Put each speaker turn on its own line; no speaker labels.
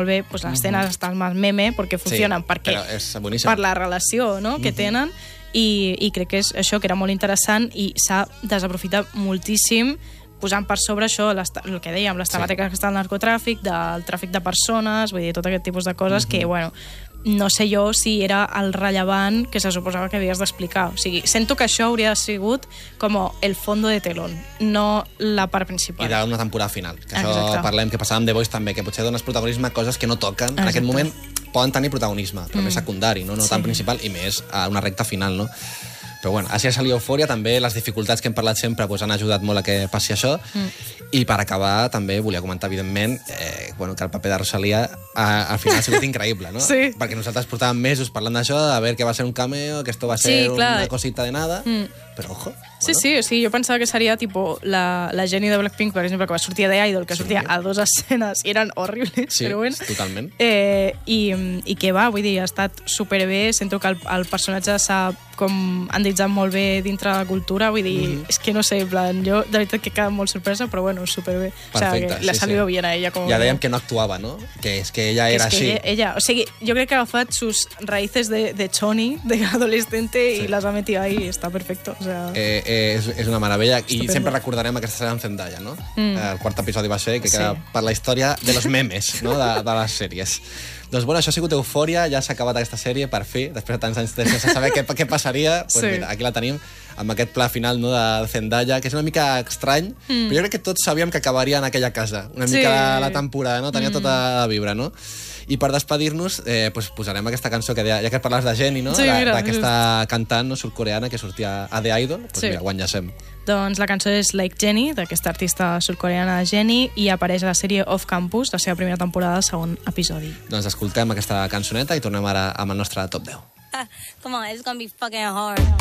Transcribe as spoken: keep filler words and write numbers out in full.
molt bé, pues, les escenes mm-hmm. estan més meme, perquè funcionen,
sí,
perquè,
per
la relació, no?, que mm-hmm. tenen, i, i crec que és això, que era molt interessant, i s'ha desaprofitat moltíssim, posant per sobre això, el que dèiem, les temàtiques sí. que està el narcotràfic, del tràfic de persones, vull dir, tot aquest tipus de coses mm-hmm. que, bueno, no sé jo si era el rellevant que se suposava que havies d'explicar. O sigui, sento que això hauria sigut com el fondo de telón, no la part principal.
I d'una temporada final. Que això
Exacte.
Parlem, que passava amb The Voice també, que potser dones protagonisme a coses que no toquen.
Exacte.
En aquest moment poden tenir protagonisme, però mm. més secundari, no, no
sí.
tan principal, i més a una recta final, no? Però bueno, així ha salit Eufòria, també les dificultats que hem parlat sempre pues, han ajudat molt a que passi això. Mm. I per acabar, també volia comentar, evidentment, eh, bueno, que el paper de Rosalia a, al final ha sigut increïble, no?
Sí.
Perquè nosaltres portàvem mesos parlant d'això, a veure que va ser un cameo, que esto va ser
sí,
una cosita de nada, mm. però ojo.
Sí, bueno. sí, o sigui, jo pensava que seria tipo, la, la Jenny de Blackpink, per exemple, que va sortir de Idol, que sí. sortia a dos escenes i eren horribles,
sí,
però bueno.
totalment.
Eh, i, I que va, vull dir, ha estat superbé, sento que el, el personatge s'ha com endinsat molt bé dintre de la cultura, vull dir, mm-hmm. és que no sé, en plan, jo de veritat que he quedat molt sorpresa, però bueno, superbé.
Perfecte,
o sea, que le ha salido sí. bien a ella. Com
ja dèiem que no actuava, no? Que és que ella era
es que
així.
Ella, ella, o sigui, jo crec que ha agafat sus raíces de, de choni, de adolescente, sí. y las ha metido ahí, está perfecto. O sea...
eh, eh, és, és una meravella, i sempre recordarem aquesta escena amb Zendaya, no? Mm. El quart episodi va ser, que queda sí. per la història de los memes, no? de, de les sèries. Doncs bueno, això ha sigut Eufòria, ja s'ha acabat aquesta sèrie, per fi, després de tants anys sense saber què, què passaria, pues sí. mira, aquí la tenim, amb aquest pla final no, de Zendaya, que és una mica estrany, mm. però jo crec que tots sabíem que acabaria en aquella casa, una sí. mica la, la temporada, no? Tenia mm. tota la vibra, no? I per despedir-nos, eh, pues posarem aquesta cançó, que ja, ja que parles de Jenny, no?
Sí,
d'aquesta cantant no, sud-coreana que sortia a The Idol, pues sí. mira, ho enllacem.
Doncs la cançó és Like Jenny, d'aquesta artista sud-coreana Jenny, i apareix a la sèrie Off Campus, la seva primera temporada, segon episodi.
Doncs escoltem aquesta cançoneta i tornem ara amb el nostre top deu.
Come on, it's gonna be fucking hard.